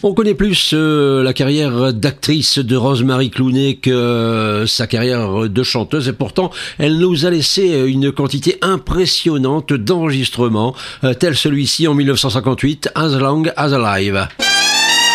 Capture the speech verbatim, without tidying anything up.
On connaît plus euh, la carrière d'actrice de Rosemary Clooney que euh, sa carrière de chanteuse, et pourtant elle nous a laissé une quantité impressionnante d'enregistrements, euh, tel celui-ci en mille neuf cent cinquante-huit, As Long As Alive.